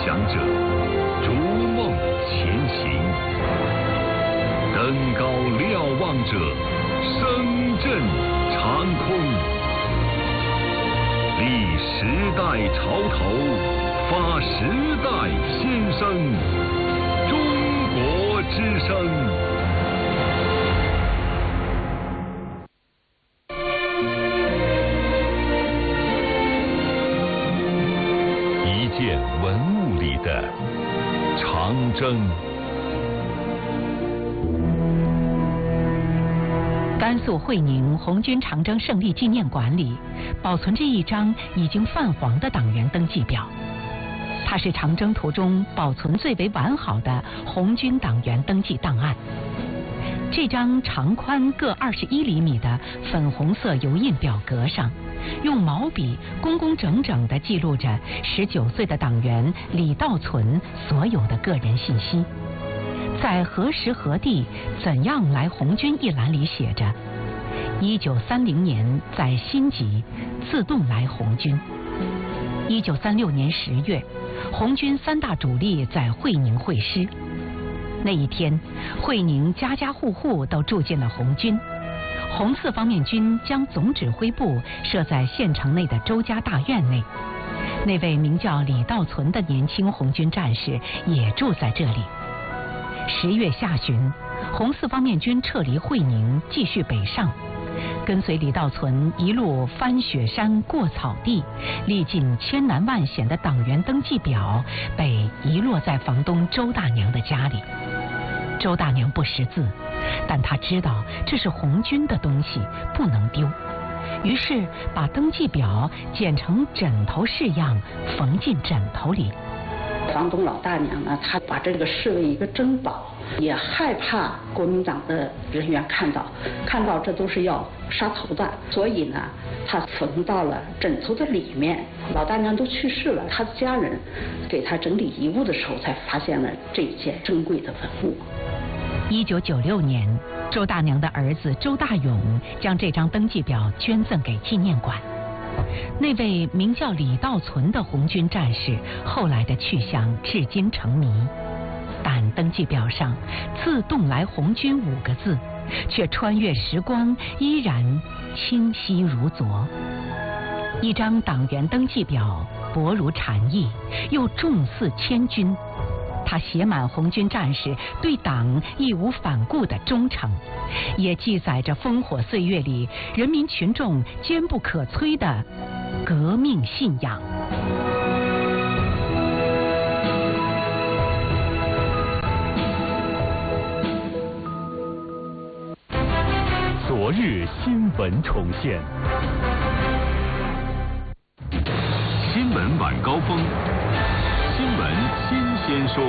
想者逐梦前行，登高瞭望者声震长空，立时代潮头，发时代先声，中国之声。文物里的长征。 甘肃会宁红军长征胜利纪念馆里保存着一张已经泛黄的党员登记表，它是长征途中保存最为完好的红军党员登记档案。这张长宽各21厘米的粉红色油印表格上，用毛笔工工整整地记录着19岁的党员李道存所有的个人信息。在何时何地怎样来红军一栏里写着1930年在新集自动来红军。1936年10月，红军3大主力在会宁会师。那一天，会宁家家户户都住进了红军。红四方面军将总指挥部设在县城内的周家大院内。那位名叫李道存的年轻红军战士也住在这里。10月下旬，红四方面军撤离会宁，继续北上，跟随李道存一路翻雪山过草地，历尽千难万险的党员登记表被遗落在房东周大娘的家里。周大娘不识字，但她知道这是红军的东西，不能丢，于是把登记表剪成枕头式样，缝进枕头里。 房东老大娘呢，她把这个视为一个珍宝，也害怕国民党的人员看到这都是要杀头的，所以呢，她缝到了枕头的里面。老大娘都去世了，她的家人给她整理遗物的时候，才发现了这一件珍贵的文物。 1996年，周大娘的儿子周大勇将这张登记表捐赠给纪念馆。那位名叫李道存的红军战士后来的去向至今成谜，但登记表上自动来红军5个字却穿越时光依然清晰如昨。一张党员登记表薄如蝉翼，又重似千钧，它写满红军战士对党义无反顾的忠诚，也记载着烽火岁月里人民群众坚不可摧的革命信仰。 昨日新闻重现，新闻晚高峰，新闻新鲜说。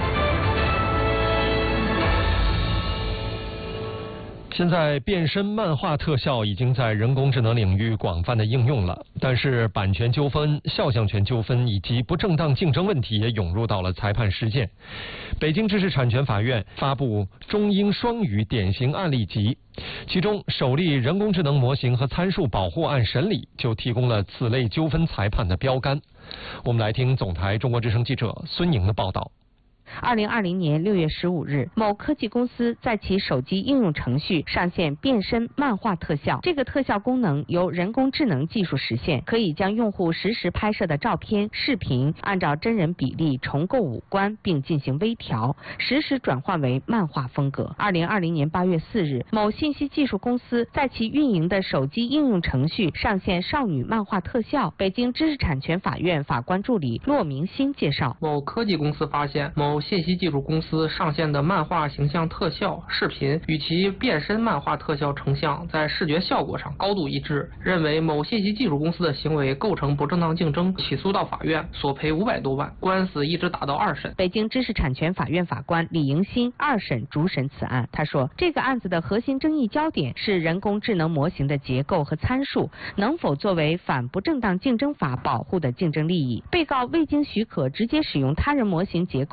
现在变身漫画特效已经在人工智能领域广泛的应用了，但是版权纠纷、肖像权纠纷以及不正当竞争问题也涌入到了裁判实践。北京知识产权法院发布中英双语典型案例集，其中首例人工智能模型和参数保护案审理就提供了此类纠纷裁判的标杆。我们来听总台中国之声记者孙宁的报道。 2020年6月15日，某科技公司在其手机应用程序上线变身漫画特效。这个特效功能由人工智能技术实现，可以将用户实时拍摄的照片、视频按照真人比例重构五官，并进行微调，实时转换为漫画风格。2020年8月4日，某信息技术公司在其运营的手机应用程序上线少女漫画特效。北京知识产权法院法官助理骆明新介绍， 某科技公司发现某信息技术公司上线的漫画形象特效视频与其变身漫画特效成像在视觉效果上高度一致，认为某信息技术公司的行为构成不正当竞争，起诉到法院，索赔500多万，官司一直打到2审。 北京知识产权法院法官李迎新2审主审此案。他说，这个案子的核心争议焦点是人工智能模型的结构和参数能否作为反不正当竞争法保护的竞争利益。被告未经许可直接使用他人模型结构和参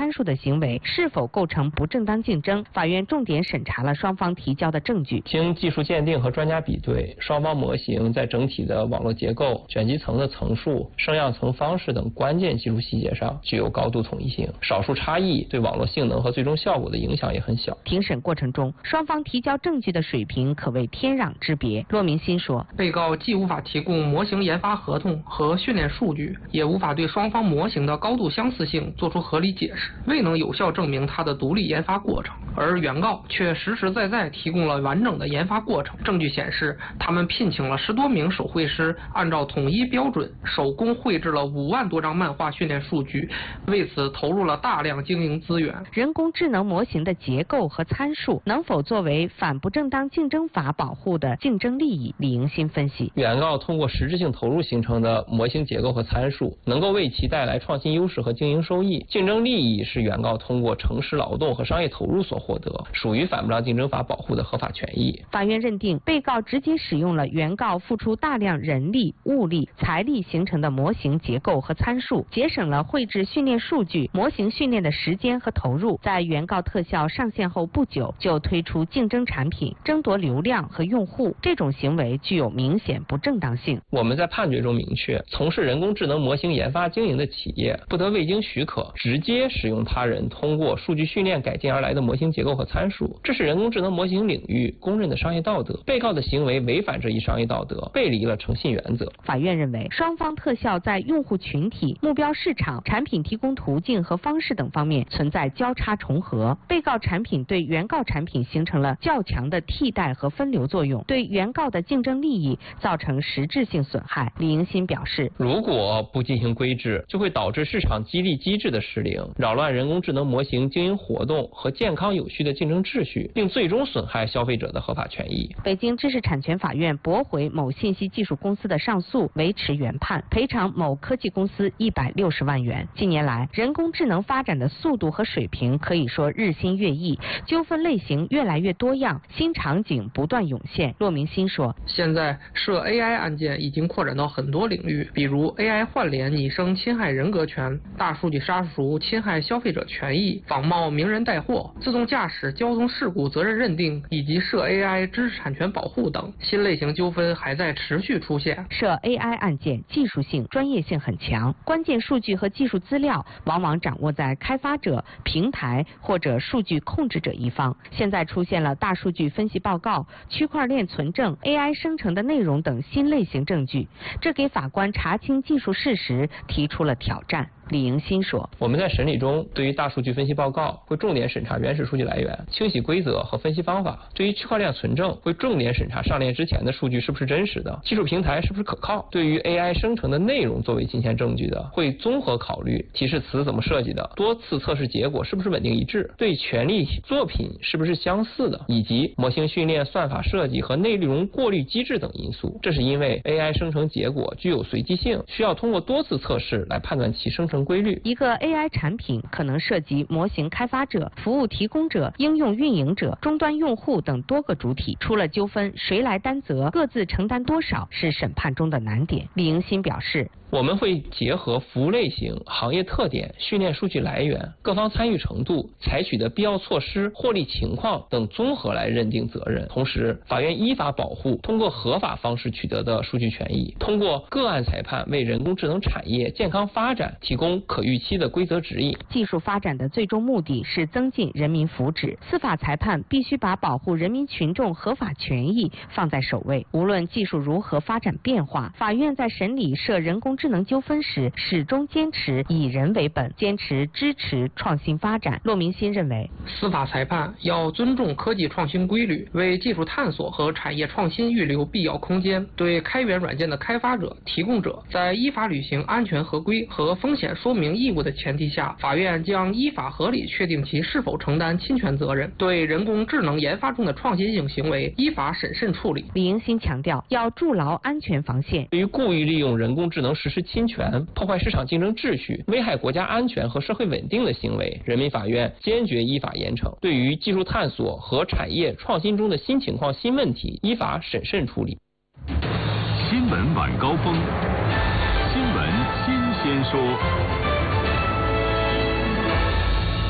参数的行为是否构成不正当竞争。法院重点审查了双方提交的证据。 经技术鉴定和专家比对，双方模型在整体的网络结构、卷积层的层数、声样层方式等关键技术细节上具有高度统一性，少数差异对网络性能和最终效果的影响也很小。 庭审过程中，双方提交证据的水平可谓天壤之别。骆明新说， 被告既无法提供模型研发合同和训练数据，也无法对双方模型的高度相似性做出合理解释，未能有效证明它的独立研发过程。而原告却实实在在提供了完整的研发过程。证据显示，他们聘请了10多名手绘师，按照统一标准手工绘制了5万多张漫画训练数据，为此投入了大量经营资源。 人工智能模型的结构和参数能否作为反不正当竞争法保护的竞争利益？李迎新分析， 原告通过实质性投入形成的模型结构和参数，能够为其带来创新优势和经营收益。竞争利益是原告通过诚实劳动和商业投入所获得，属于反不当竞争法保护的合法权益。 法院认定，被告直接使用了原告付出大量人力、物力、财力形成的模型结构和参数，节省了绘制训练数据、模型训练的时间和投入。在原告特效上线后不久，就推出竞争产品，争夺流量和用户，这种行为具有明显不正当性。 我们在判决中明确，从事人工智能模型研发经营的企业，不得未经许可直接使用他人通过数据训练改进而来的模型结构和参数，这是人工智能模型领域公认的商业道德。被告的行为违反这一商业道德，背离了诚信原则。 法院认为，双方特效在用户群体、目标市场、产品提供途径和方式等方面存在交叉重合。被告产品对原告产品形成了较强的替代和分流作用，对原告的竞争利益造成实质性损害。李迎新表示， 如果不进行规制，就会导致市场激励机制的失灵，扰乱人工智能模型经营活动和健康有序的竞争秩序，并最终损害消费者的合法权益。 北京知识产权法院驳回某信息技术公司的上诉，维持原判，赔偿某科技公司160万元。近年来，人工智能发展的速度和水平可以说日新月异，纠纷类型越来越多样，新场景不断涌现。骆明新说， 现在涉 AI 案件已经扩展到很多领域，比如 AI 换脸拟声侵害人格权，大数据杀熟侵害消费者权益，仿冒名人带货，自动驾驶交通事故责任认定，以及涉 AI 知识产权保护等新类型纠纷还在持续出现。 涉 AI 案件技术性、专业性很强，关键数据和技术资料往往掌握在开发者、平台或者数据控制者一方。现在出现了大数据分析报告、区块链存证、AI 生成的内容等新类型证据，这给法官查清技术事实提出了挑战。李迎新说， 我们在审理中对于大数据分析报告会重点审查原始数据来源、清洗规则和分析方法，对于区块链存证会重点审查上链之前的数据是不是真实的，技术平台是不是可靠，对于 AI 生成的内容作为金钱证据的，会综合考虑提示词怎么设计的，多次测试结果是不是稳定一致，对权利作品是不是相似的，以及模型训练、算法设计和内容过滤机制等因素。这是因为 AI 生成结果具有随机性，需要通过多次测试来判断其生成规律。 一个 AI 产品可能涉及模型开发者、服务提供者、应用运营者、终端用户等多个主体，出了纠纷谁来担责，各自承担多少是审判中的难点。李迎新表示， 我们会结合服务类型、行业特点、训练数据来源、各方参与程度、采取的必要措施、获利情况等综合来认定责任。同时，法院依法保护通过合法方式取得的数据权益，通过个案裁判为人工智能产业健康发展提供可预期的规则指引。 技术发展的最终目的是增进人民福祉，司法裁判必须把保护人民群众合法权益放在首位。无论技术如何发展变化，法院在审理涉人工智能纠纷时，始终坚持以人为本，坚持支持创新发展。骆明新认为， 司法裁判要尊重科技创新规律，为技术探索和产业创新预留必要空间。对开源软件的开发者、提供者，在依法履行安全合规和风险说明义务的前提下，法院将依法合理确定其是否承担侵权责任。对人工智能研发中的创新性行为，依法审慎处理。 李迎新强调，要筑牢安全防线。 对于故意利用人工智能实施侵权、破坏市场竞争秩序、危害国家安全和社会稳定的行为，人民法院坚决依法严惩。对于技术探索和产业创新中的新情况、新问题，依法审慎处理。 新闻晚高峰，新闻新鲜说。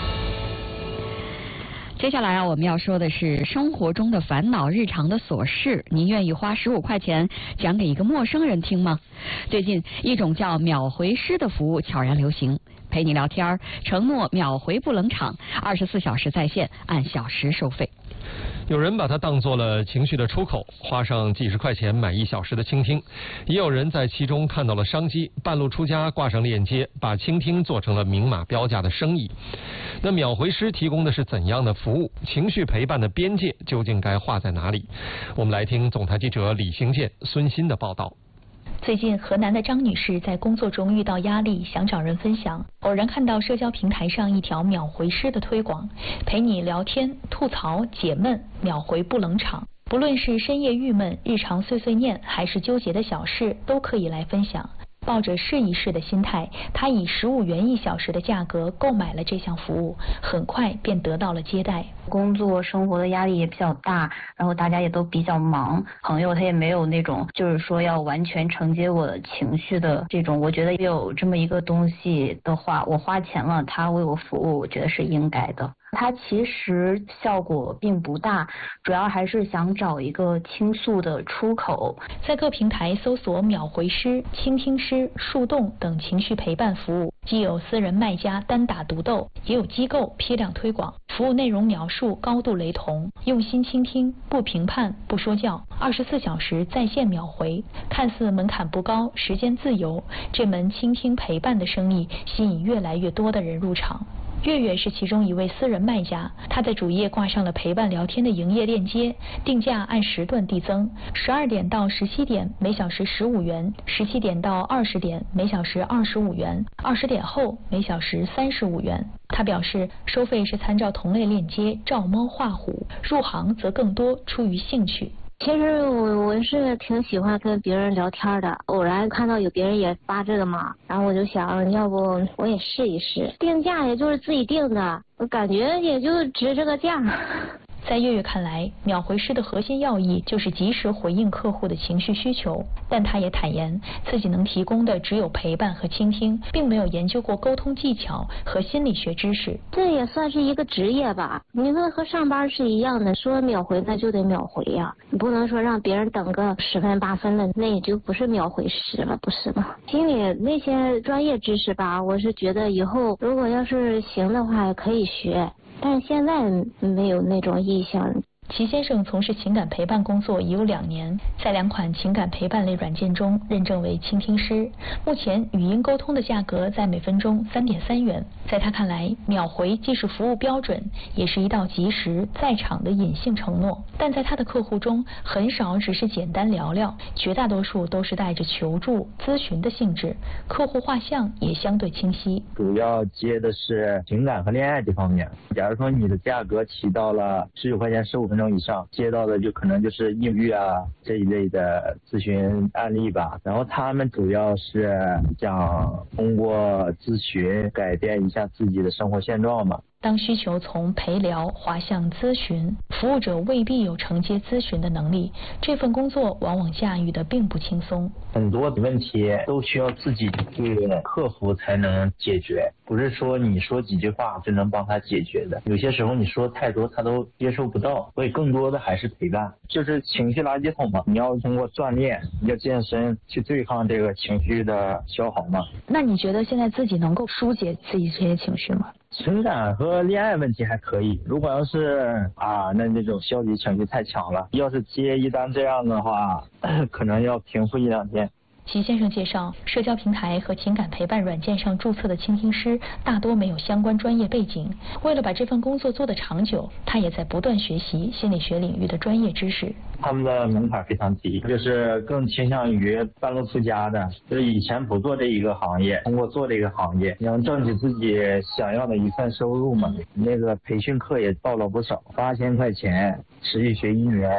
接下来我们要说的是生活中的烦恼、日常的琐事，您愿意花15块钱讲给一个陌生人听吗？最近一种叫秒回师的服务悄然流行，陪你聊天，承诺秒回不冷场，24小时在线，按小时收费。 有人把它当作了情绪的出口，花上几十块钱买1小时的倾听；也有人在其中看到了商机，半路出家挂上链接，把倾听做成了明码标价的生意。那秒回师提供的是怎样的服务？情绪陪伴的边界究竟该画在哪里？我们来听总台记者李兴建、孙鑫的报道。 最近，河南的张女士在工作中遇到压力，想找人分享，偶然看到社交平台上一条秒回师的推广，陪你聊天、吐槽、解闷，秒回不冷场。不论是深夜郁闷、日常碎碎念，还是纠结的小事，都可以来分享。抱着试一试的心态，他以15元1小时的价格购买了这项服务，很快便得到了接待。 工作生活的压力也比较大，然后大家也都比较忙，朋友他也没有那种就是说要完全承接我的情绪的这种，我觉得有这么一个东西的话，我花钱了，他为我服务，我觉得是应该的。它其实效果并不大，主要还是想找一个倾诉的出口。 在各平台搜索秒回师、倾听师、树洞等情绪陪伴服务，既有私人卖家单打独斗，也有机构批量推广。服务内容描述高度雷同，用心倾听，不评判，不说教，24小时在线秒回。看似门槛不高，时间自由，这门倾听陪伴的生意吸引越来越多的人入场。月月是其中一位私人卖家，他在主页挂上了陪伴聊天的营业链接，定价按时段递增，12点到17点每小时15元，17点到20点每小时25元，20点后每小时35元。他表示，收费是参照同类链接照猫画虎，入行则更多出于兴趣。 其实我是挺喜欢跟别人聊天的，偶然看到有别人也发这个嘛，然后我就想要不我也试一试，定价也就是自己定的，我感觉也就值这个价。 在月月看来，秒回师的核心要义就是及时回应客户的情绪需求，但他也坦言自己能提供的只有陪伴和倾听，并没有研究过沟通技巧和心理学知识。 这也算是一个职业吧，你说和上班是一样的，说秒回那就得秒回呀，你不能说让别人等个10分8分的，那也就不是秒回师了，不是吗？心里那些专业知识吧，我是觉得以后如果要是行的话可以学，但是现在没有那种意向。 齐先生从事情感陪伴工作已有2年，在2款情感陪伴类软件中认证为倾听师。目前语音沟通的价格在每分钟3.3元。在他看来，秒回既是服务标准，也是一道及时在场的隐性承诺。但在他的客户中，很少只是简单聊聊，绝大多数都是带着求助、咨询的性质，客户画像也相对清晰。 主要接的是情感和恋爱这方面。假如说你的价格起到了19块钱15分钟以上，接到的就可能就是抑郁啊这一类的咨询案例吧。然后他们主要是想通过咨询改变一下自己的生活现状嘛。 当需求从陪聊滑向咨询，服务者未必有承接咨询的能力，这份工作往往驾驭的并不轻松。 很多的问题都需要自己去克服才能解决，不是说你说几句话就能帮他解决的。有些时候你说太多他都接受不到，所以更多的还是陪伴，就是情绪垃圾桶嘛。你要通过锻炼，要健身去对抗这个情绪的消耗嘛。 那你觉得现在自己能够疏解自己这些情绪吗？ 情感和恋爱问题还可以，如果要是那种消极情绪太强了，要是接一单这样的话，可能要平复1-2天。 齐先生介绍，社交平台和情感陪伴软件上注册的倾听师大多没有相关专业背景，为了把这份工作做得长久，他也在不断学习心理学领域的专业知识。 他们的门槛非常低，就是更倾向于半路出家的，就是以前不做这一个行业，通过做这个行业能挣取自己想要的一份收入嘛。那个培训课也报了不少，8000块钱，持续学1年。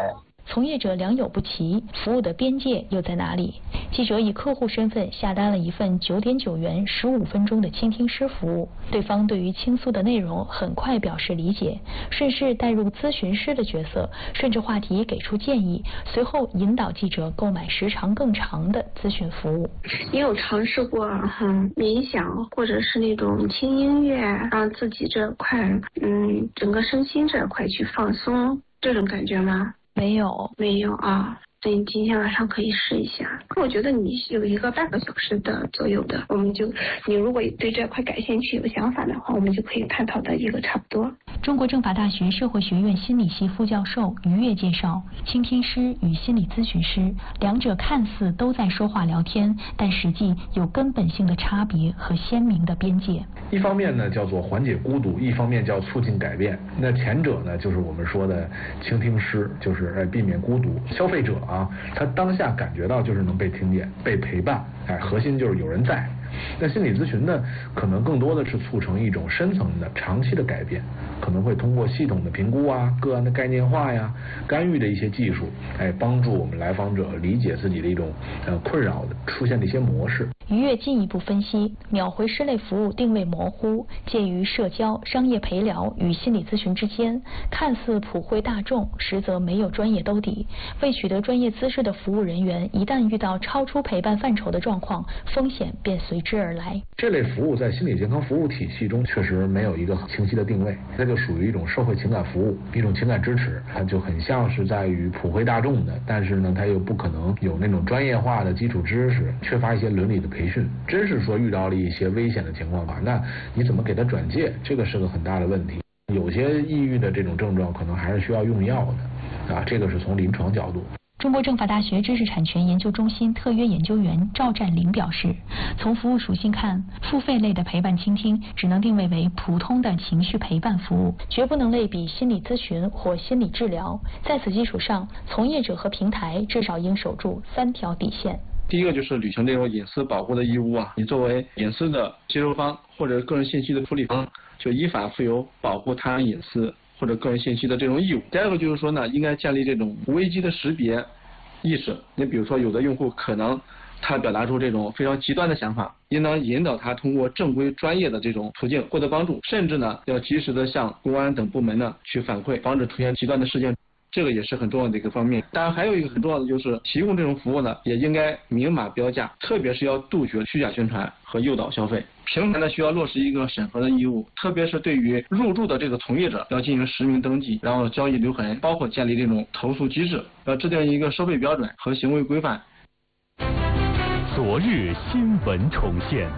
从业者良莠不齐，服务的边界又在哪里？记者以客户身份下单了一份9.9元15分钟的倾听师服务，对方对于倾诉的内容很快表示理解，顺势带入咨询师的角色，顺着话题给出建议，随后引导记者购买时长更长的咨询服务。 也有尝试过冥想，或者是那种轻音乐，让自己这块整个身心这块去放松，这种感觉吗？没有啊。你今天晚上可以试一下。我觉得你有一个半个小时的左右的，你如果对这块感兴趣有想法的话，我们就可以探讨的一个差不多。 中国政法大学社会学院心理系副教授于越介绍，倾听师与心理咨询师两者看似都在说话聊天，但实际有根本性的差别和鲜明的边界。 一方面呢叫做缓解孤独，一方面叫促进改变。那前者呢就是我们说的倾听师，就是避免孤独。消费者他当下感觉到就是能被听见、被陪伴，核心就是有人在。那心理咨询呢，可能更多的是促成一种深层的、长期的改变，可能会通过系统的评估个案的概念化干预的一些技术，帮助我们来访者理解自己的一种困扰的出现的一些模式。 于越进一步分析，秒回师类服务定位模糊，介于社交、商业陪聊与心理咨询之间，看似普惠大众，实则没有专业兜底。未取得专业资质的服务人员，一旦遇到超出陪伴范畴的状况，风险便随之而来。 这类服务在心理健康服务体系中确实没有一个清晰的定位，它就属于一种社会情感服务，一种情感支持，它就很像是在于普惠大众的，但是呢，它又不可能有那种专业化的基础知识，缺乏一些伦理的培训。真是说遇到了一些危险的情况那你怎么给他转介？这个是个很大的问题。有些抑郁的这种症状可能还是需要用药的这个是从临床角度。 中国政法大学知识产权研究中心特约研究员赵占林表示，从服务属性看，付费类的陪伴倾听只能定位为普通的情绪陪伴服务，绝不能类比心理咨询或心理治疗。在此基础上，从业者和平台至少应守住3条底线。 第一个就是履行这种隐私保护的义务你作为隐私的接收方或者个人信息的处理方，就依法负有保护他人隐私或者个人信息的这种义务。第二个就是说呢，应该建立这种危机的识别意识。你比如说有的用户可能他表达出这种非常极端的想法，应当引导他通过正规专业的这种途径获得帮助，甚至呢要及时的向公安等部门呢去反馈，防止出现极端的事件。这个也是很重要的一个方面。当然还有一个很重要的就是提供这种服务呢，也应该明码标价，特别是要杜绝虚假宣传和诱导消费。平台呢需要落实一个审核的义务，特别是对于入驻的这个从业者要进行实名登记，然后交易留痕，包括建立这种投诉机制，要制定一个收费标准和行为规范。 昨日新闻重现，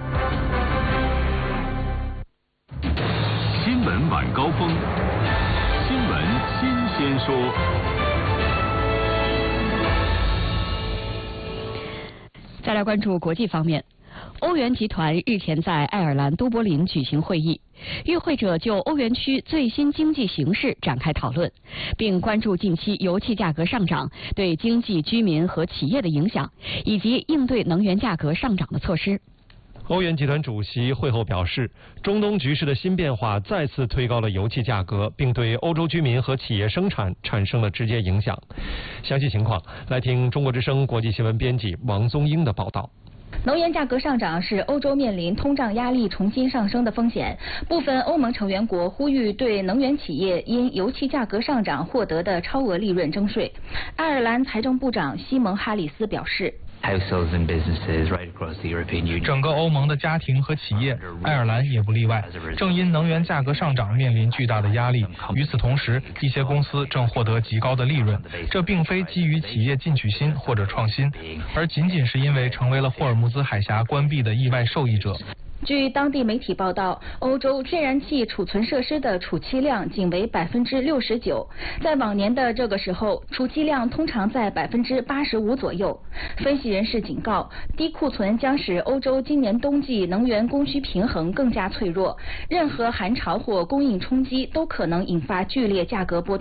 新闻晚高峰，新闻新鲜说。 再来关注国际方面，欧元集团日前在爱尔兰都柏林举行会议，与会者就欧元区最新经济形势展开讨论，并关注近期油气价格上涨对经济、居民和企业的影响，以及应对能源价格上涨的措施。 欧元集团主席会后表示，中东局势的新变化再次推高了油气价格，并对欧洲居民和企业生产产生了直接影响。详细情况来听中国之声国际新闻编辑王宗英的报道。 能源价格上涨是欧洲面临通胀压力重新上升的风险。部分欧盟成员国呼吁对能源企业因油气价格上涨获得的超额利润征税。爱尔兰财政部长西蒙·哈里斯表示， 整个欧盟的家庭和企业，爱尔兰也不例外，正因能源价格上涨面临巨大的压力。与此同时，一些公司正获得极高的利润，这并非基于企业进取心或者创新，而仅仅是因为成为了霍尔木兹海峡关闭的意外受益者。 据当地媒体报道，欧洲天然气储存设施的储气量仅为69%，在往年的这个时候，储气量通常在85%左右。分析人士警告，低库存将使欧洲今年冬季能源供需平衡更加脆弱，任何寒潮或供应冲击都可能引发剧烈价格波动。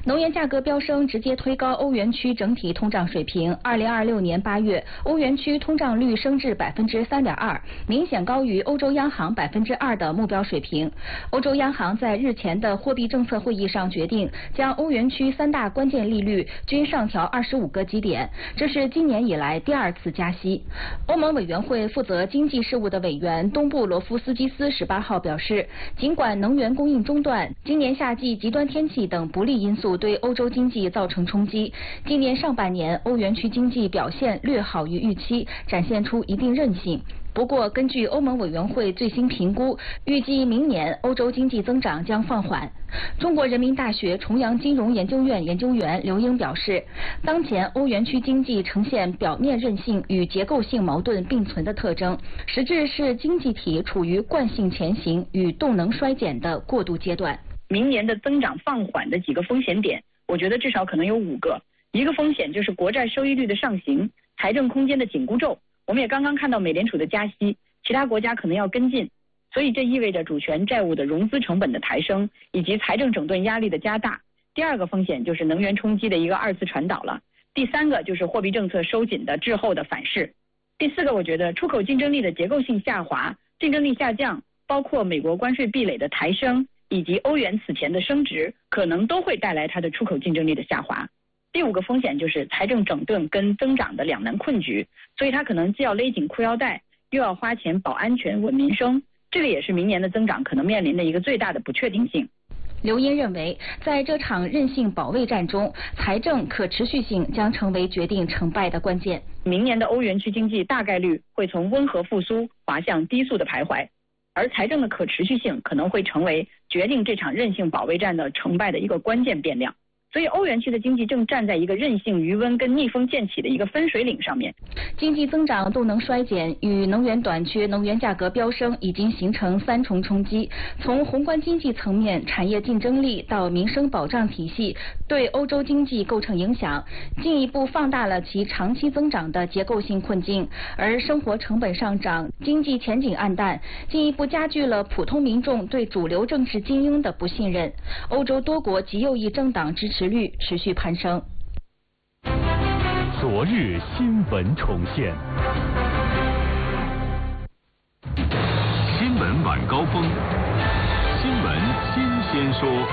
能源价格飙升直接推高欧元区整体通胀水平。2026年8月，欧元区通胀率升至3.2%，明显高于欧洲央行2%的目标水平。欧洲央行在日前的货币政策会议上决定，将欧元区3大关键利率均上调25个基点，这是今年以来第2次加息。欧盟委员会负责经济事务的委员东布罗夫斯基斯18号表示，尽管能源供应中断、今年夏季极端天气等不利因素对欧洲经济造成冲击，今年上半年欧元区经济表现略好于预期，展现出一定韧性。不过，根据欧盟委员会最新评估，预计明年欧洲经济增长将放缓。中国人民大学重阳金融研究院研究员刘英表示，当前欧元区经济呈现表面韧性与结构性矛盾并存的特征，实质是经济体处于惯性前行与动能衰减的过渡阶段。 明年的增长放缓的几个风险点，我觉得至少可能有5个。一个风险就是国债收益率的上行，财政空间的紧箍咒。我们也刚刚看到美联储的加息，其他国家可能要跟进，所以这意味着主权债务的融资成本的抬升，以及财政整顿压力的加大。第2个风险就是能源冲击的一个2次传导了。第3个就是货币政策收紧的滞后的反噬。第4个，我觉得出口竞争力的结构性下滑、竞争力下降，包括美国关税壁垒的抬升，以及欧元此前的升值，可能都会带来它的出口竞争力的下滑。第5个风险就是财政整顿跟增长的两难困局，所以它可能既要勒紧裤腰带，又要花钱保安全稳民生，这个也是明年的增长可能面临的一个最大的不确定性。 刘英认为，在这场韧性保卫战中，财政可持续性将成为决定成败的关键。 明年的欧元区经济大概率会从温和复苏滑向低速的徘徊，而财政的可持续性可能会成为决定这场韧性保卫战的成败的一个关键变量。所以欧元区的经济正站在一个韧性余温跟逆风渐起的一个分水岭上面。 经济增长动能衰减与能源短缺、能源价格飙升已经形成3重冲击，从宏观经济层面，产业竞争力到民生保障体系，对欧洲经济构成影响，进一步放大了其长期增长的结构性困境。而生活成本上涨、经济前景暗淡，进一步加剧了普通民众对主流政治精英的不信任。欧洲多国极右翼政党支持率持续攀升。 昨日新闻重现，新闻晚高峰，新闻新鲜说。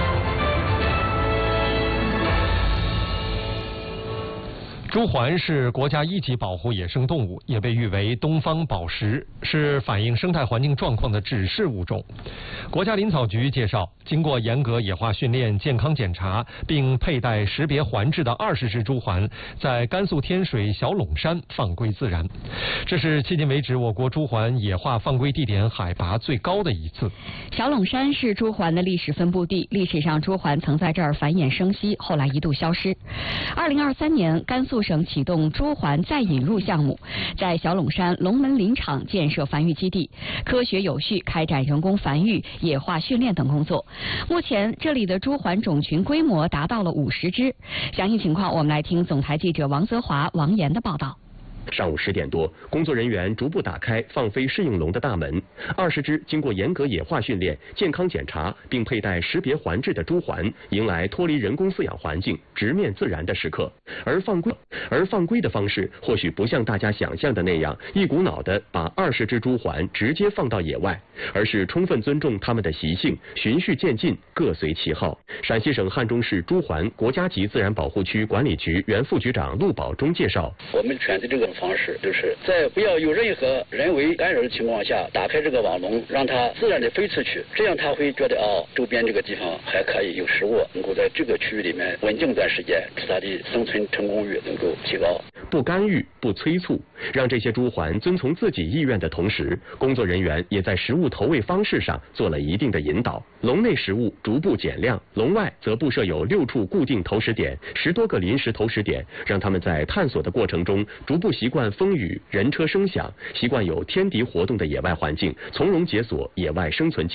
朱鹮是国家1级保护野生动物，也被誉为东方宝石，是反映生态环境状况的指示物种。国家林草局介绍，经过严格野化训练、健康检查，并佩戴识别环质的20只朱鹮，在甘肃天水小陇山放归自然。这是迄今为止我国朱鹮野化放归地点海拔最高的一次。 小陇山是朱鹮的历史分布地，历史上朱鹮曾在这儿繁衍生息，后来一度消失。2023年，甘肃省启动朱鹮再引入项目，在小陇山龙门林场建设繁育基地，科学有序开展人工繁育、野化训练等工作。目前这里的朱鹮种群规模达到了50只。详细情况我们来听总台记者王泽华、王岩的报道。 上午10点多，工作人员逐步打开放飞适应笼的大门，20只经过严格野化训练、健康检查并佩戴识别环质的朱鹮，迎来脱离人工饲养环境、直面自然的时刻。而放归的方式或许不像大家想象的那样，一股脑的把20只朱鹮直接放到野外，而是充分尊重它们的习性，循序渐进，各随其好。陕西省汉中市朱鹮国家级自然保护区管理局原副局长陆宝忠介绍， 我们选择这个方式，就是在不要有任何人为干扰的情况下，打开这个网笼，让它自然的飞出去，这样它会觉得周边这个地方还可以有食物，能够在这个区域里面稳定段时间，使它的生存成功率能够提高。 不干预、不催促，让这些朱鹮遵从自己意愿的同时，工作人员也在食物投喂方式上做了一定的引导。笼内食物逐步减量，笼外则布设有6处固定投食点、10多个临时投食点，让他们在探索的过程中逐步习惯风雨、人车声响，习惯有天敌活动的野外环境，从容解锁野外生存技能。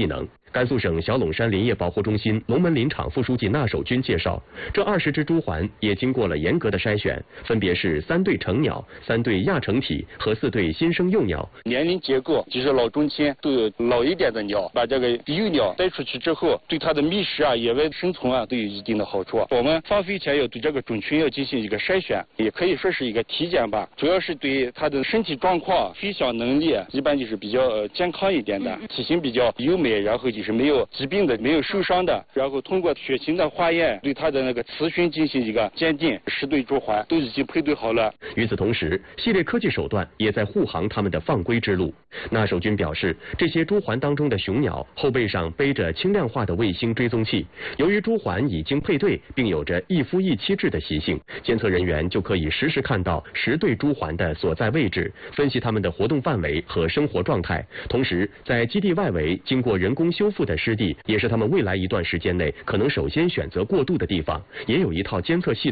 甘肃省小陇山林业保护中心龙门林场副书记纳守军介绍，这20只朱鹮也经过了严格的筛选，分别是3对成鸟、3对亚成体和4对新生幼鸟。 年龄结构就是老中青都有老一点的鸟，把这个幼鸟带出去之后，对它的觅食啊、野外生存啊都有一定的好处。我们放飞前要对这个种群要进行一个筛选，也可以说是一个体检吧，主要是对它的身体状况、飞翔能力，一般就是比较健康一点的，体型比较优美，然后就是没有疾病的、没有受伤的，然后通过血清的化验对它的那个雌雄进行一个鉴定，10对朱鹮都已经配对好了。 与此同时，系列科技手段也在护航他们的放归之路。纳守军表示，这些朱鹮当中的雄鸟后背上背着轻量化的卫星追踪器，由于朱鹮已经配对，并有着一夫一妻制的习性，监测人员就可以实时看到10对朱鹮的所在位置，分析它们的活动范围和生活状态。同时，在基地外围经过人工修复的湿地，也是他们未来一段时间内可能首先选择过渡的地方，也有一套监测系统